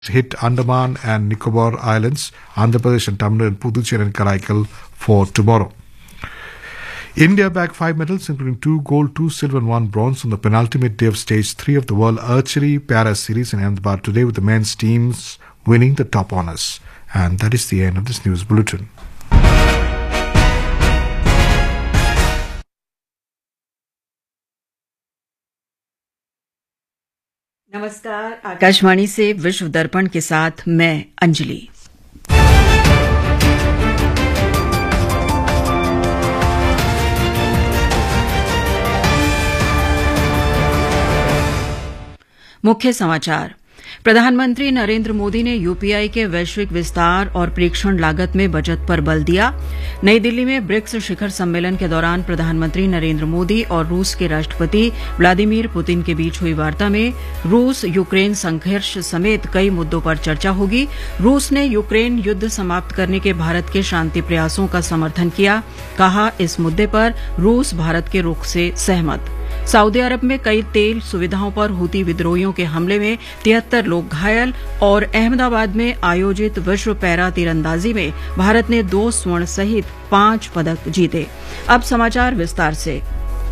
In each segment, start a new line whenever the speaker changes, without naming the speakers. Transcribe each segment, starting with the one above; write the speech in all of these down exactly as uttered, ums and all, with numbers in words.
hit Andaman and Nicobar Islands, Andhra Pradesh and Tamil and Puducherry and Karaikal for tomorrow. India bagged five medals, including two gold, two silver and one bronze on the penultimate day of Stage three of the World Archery Para Series in Ahmedabad today, with the men's teams winning the top honours. And that is the end of this news bulletin.
नमस्कार, आकाशवाणी से विश्व दर्पण के साथ मैं अंजलि। मुख्य समाचार। प्रधानमंत्री नरेंद्र मोदी ने यूपीआई के वैश्विक विस्तार और प्रेक्षण लागत में बचत पर बल दिया। नई दिल्ली में ब्रिक्स शिखर सम्मेलन के दौरान प्रधानमंत्री नरेंद्र मोदी और रूस के राष्ट्रपति व्लादिमीर पुतिन के बीच हुई वार्ता में रूस यूक्रेन संघर्ष समेत कई मुद्दों पर चर्चा होगी। रूस ने यूक्रेन युद्ध समाप्त करने के भारत के शांति प्रयासों का समर्थन किया। कहा, इस मुद्दे पर रूस भारत के रुख से सहमत। सऊदी अरब में कई तेल सुविधाओं पर हुती विद्रोहियों के हमले में तिहत्तर लोग घायल। और अहमदाबाद में आयोजित विश्व पैरा तीरंदाजी में भारत ने दो स्वर्ण सहित पांच पदक जीते। अब समाचार विस्तार से।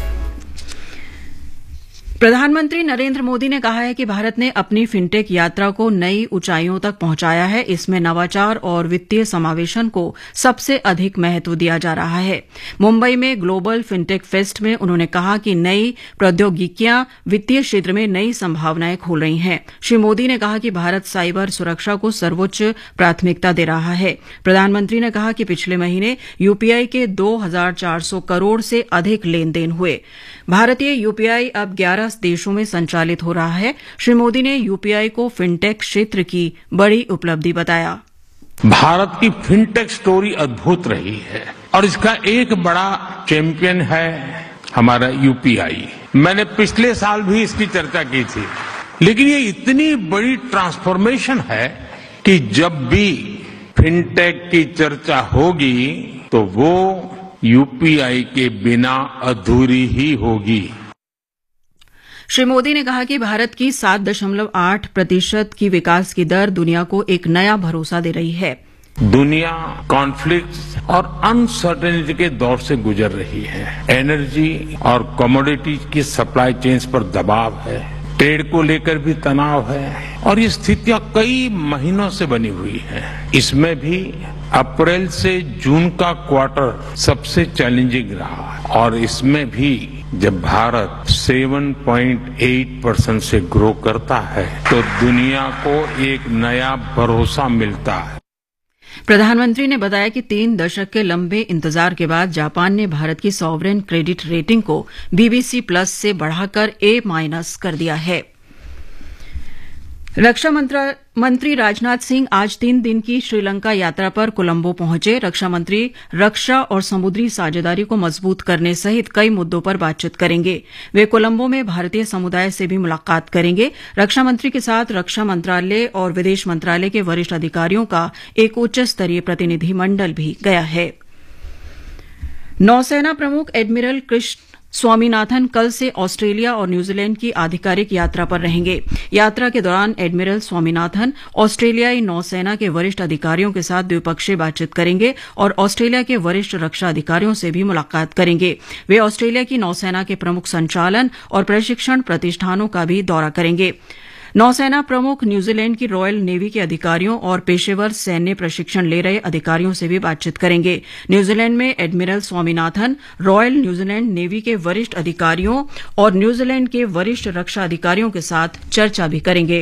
प्रधानमंत्री नरेंद्र मोदी ने कहा है कि भारत ने अपनी फिनटेक यात्रा को नई ऊंचाइयों तक पहुंचाया है। इसमें नवाचार और वित्तीय समावेशन को सबसे अधिक महत्व दिया जा रहा है। मुंबई में ग्लोबल फिनटेक फेस्ट में उन्होंने कहा कि नई प्रौद्योगिकियां वित्तीय क्षेत्र में नई संभावनाएं खोल रही हैं। श्री मोदी ने कहा कि भारत साइबर सुरक्षा को सर्वोच्च प्राथमिकता दे रहा है। प्रधानमंत्री ने कहा कि पिछले महीने यूपीआई के दो हजार चार सौ करोड़ से अधिक लेन देन हुए। भारतीय यूपीआई अब ग्यारह देशों में संचालित हो रहा है। श्री मोदी ने यूपीआई को फिनटेक क्षेत्र की बड़ी उपलब्धि बताया।
भारत की फिनटेक स्टोरी अद्भुत रही है और इसका एक बड़ा चैंपियन है हमारा यूपीआई। मैंने पिछले साल भी इसकी चर्चा की थी, लेकिन ये इतनी बड़ी ट्रांसफॉर्मेशन है कि जब भी फिनटेक की चर्चा होगी तो वो यूपीआई के बिना अधूरी ही होगी।
श्री मोदी ने कहा कि भारत की सात दशमलव आठ प्रतिशत की विकास की दर दुनिया को एक नया भरोसा दे रही है।
दुनिया कॉन्फ्लिक्ट और अनसर्टेनिटी के दौर से गुजर रही है। एनर्जी और कमोडिटीज की सप्लाई चेन्स पर दबाव है, ट्रेड को लेकर भी तनाव है और ये स्थितियां कई महीनों से बनी हुई है। इसमें भी अप्रैल से जून का क्वार्टर सबसे चैलेंजिंग रहा और इसमें भी जब भारत सात पॉइंट आठ परसेंट से ग्रो करता है तो दुनिया को एक नया भरोसा मिलता है।
प्रधानमंत्री ने बताया कि तीन दशक के लंबे इंतजार के बाद जापान ने भारत की सॉवरेन क्रेडिट रेटिंग को बीबीसी प्लस से बढ़ाकर ए माइनस कर दिया है। रक्षा मंत्री राजनाथ सिंह आज तीन दिन की श्रीलंका यात्रा पर कोलंबो पहुंचे। रक्षा मंत्री रक्षा और समुद्री साझेदारी को मजबूत करने सहित कई मुद्दों पर बातचीत करेंगे। वे कोलंबो में भारतीय समुदाय से भी मुलाकात करेंगे। रक्षा मंत्री के साथ रक्षा मंत्रालय और विदेश मंत्रालय के वरिष्ठ अधिकारियों का एक उच्च स्तरीय प्रतिनिधिमंडल भी गया है। नौसेना प्रमुख एडमिरल कृष्ण स्वामीनाथन कल से ऑस्ट्रेलिया और न्यूजीलैंड की आधिकारिक यात्रा पर रहेंगे। यात्रा के दौरान एडमिरल स्वामीनाथन ऑस्ट्रेलियाई नौसेना के वरिष्ठ अधिकारियों के साथ द्विपक्षीय बातचीत करेंगे और ऑस्ट्रेलिया के वरिष्ठ रक्षा अधिकारियों से भी मुलाकात करेंगे। वे ऑस्ट्रेलिया की नौसेना के प्रमुख संचालन और प्रशिक्षण प्रतिष्ठानों का भी दौरा करेंगे। नौसेना प्रमुख न्यूजीलैंड की रॉयल नेवी के अधिकारियों और पेशेवर सैन्य प्रशिक्षण ले रहे अधिकारियों से भी बातचीत करेंगे। न्यूजीलैंड में admiral Swaminathan royal New Zealand navy के वरिष्ठ अधिकारियों और न्यूजीलैंड के वरिष्ठ रक्षा अधिकारियों के साथ चर्चा भी करेंगे।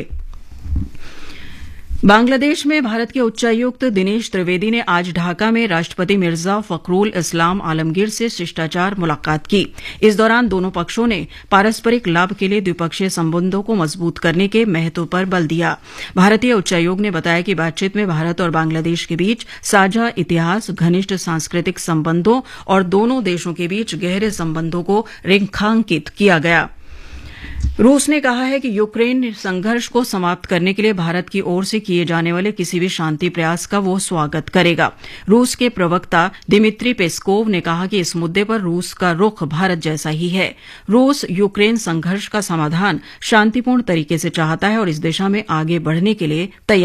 बांग्लादेश में भारत के उच्चायुक्त दिनेश त्रिवेदी ने आज ढाका में राष्ट्रपति मिर्जा फखरुल इस्लाम आलमगीर से शिष्टाचार मुलाकात की। इस दौरान दोनों पक्षों ने पारस्परिक लाभ के लिए द्विपक्षीय संबंधों को मजबूत करने के महत्व पर बल दिया। भारतीय उच्चायोग ने बताया कि बातचीत में भारत और बांग्लादेश के बीच साझा इतिहास, घनिष्ठ सांस्कृतिक संबंधों और दोनों देशों के बीच गहरे संबंधों को रेखांकित किया गया। रूस ने कहा है कि यूक्रेन संघर्ष को समाप्त करने के लिए भारत की ओर से किए जाने वाले किसी भी शांति प्रयास का वो स्वागत करेगा। रूस के प्रवक्ता दिमित्री पेस्कोव ने कहा कि इस मुद्दे पर रूस का रुख भारत जैसा ही है। रूस यूक्रेन संघर्ष का समाधान शांतिपूर्ण तरीके से चाहता है और इस दिशा में आगे बढ़ने के लिए तैयार